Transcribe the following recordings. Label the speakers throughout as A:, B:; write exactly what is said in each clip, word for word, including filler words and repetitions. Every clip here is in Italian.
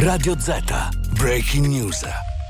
A: Radio Z, Breaking News.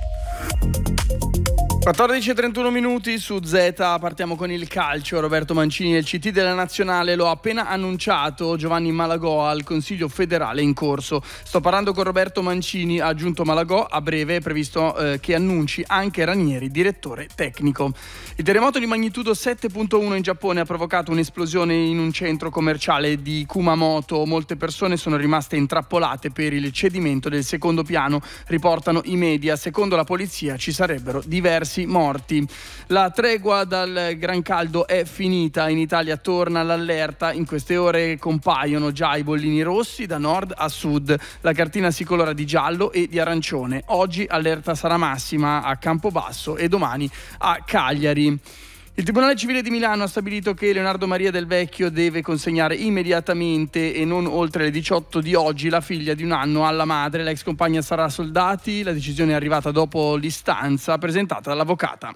B: quattordici e trentuno minuti su Z, partiamo con il calcio. Roberto Mancini del C T della Nazionale lo ha appena annunciato Giovanni Malagò al Consiglio federale in corso. Sto parlando con Roberto Mancini, ha aggiunto Malagò, a breve è previsto eh, che annunci anche Ranieri, direttore tecnico. Il terremoto di magnitudo sette virgola uno in Giappone ha provocato un'esplosione in un centro commerciale di Kumamoto. Molte persone sono rimaste intrappolate per il cedimento del secondo piano, riportano i media. Secondo la polizia ci sarebbero diversi morti. La tregua dal gran caldo è finita, in Italia torna l'allerta, in queste ore compaiono già i bollini rossi da nord a sud, la cartina si colora di giallo e di arancione. Oggi allerta sarà massima a Campobasso e domani a Cagliari. Il Tribunale Civile di Milano ha stabilito che Leonardo Maria Del Vecchio deve consegnare immediatamente e non oltre le diciotto di oggi la figlia di un anno alla madre. L'ex compagna Sara Soldati, la decisione è arrivata dopo l'istanza presentata dall'avvocata.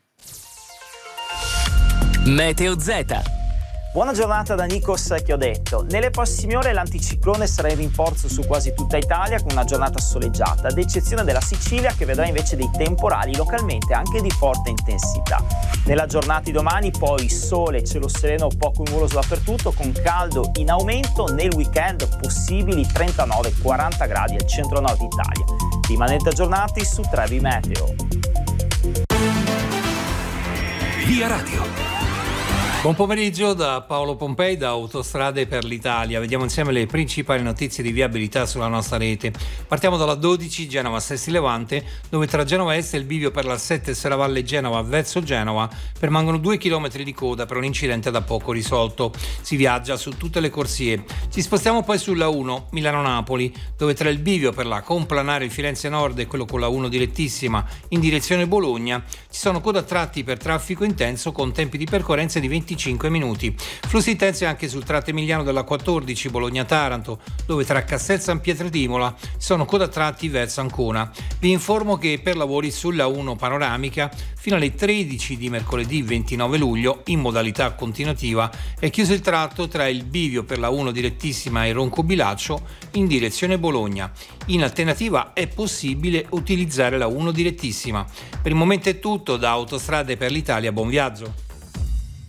C: Meteo Z.
D: Buona giornata da Nikos Chiodetto. Nelle prossime ore l'anticiclone sarà in rinforzo su quasi tutta Italia con una giornata soleggiata, ad eccezione della Sicilia che vedrà invece dei temporali localmente anche di forte intensità. Nella giornata di domani poi sole, cielo sereno, poco nuvoloso dappertutto con caldo in aumento. Nel weekend possibili trentanove quaranta gradi al centro-nord Italia. Rimanete aggiornati su Trevi Meteo.
A: Via Radio.
E: Buon pomeriggio da Paolo Pompei da Autostrade per l'Italia. Vediamo insieme le principali notizie di viabilità sulla nostra rete. Partiamo dalla dodici Genova-Sesti Levante, dove tra Genova Est e il bivio per la sette Serravalle Genova verso Genova permangono due chilometri di coda per un incidente da poco risolto. Si viaggia su tutte le corsie. Ci spostiamo poi sulla uno Milano-Napoli, dove tra il bivio per la Complanare Firenze Nord e quello con la uno direttissima in direzione Bologna ci sono coda a tratti per traffico intenso con tempi di percorrenza di venticinque minuti. Flussi intensi anche sul tratto emiliano della quattordici Bologna-Taranto, dove tra Castel San Pietro ed Imola ci sono coda a tratti verso Ancona. Vi informo che per lavori sulla uno panoramica fino alle tredici di mercoledì ventinove luglio in modalità continuativa è chiuso il tratto tra il bivio per la uno direttissima e Roncobilaccio in direzione Bologna. In alternativa è possibile utilizzare la uno direttissima. Per il momento è tutto da Autostrade per l'Italia, buon viaggio.